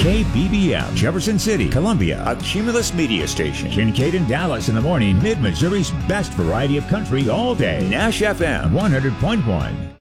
KBBM, Jefferson City, Columbia, a Cumulus media station. Kincaid and Dallas in the morning, Mid-Missouri's best variety of country all day. Nash FM 100.1.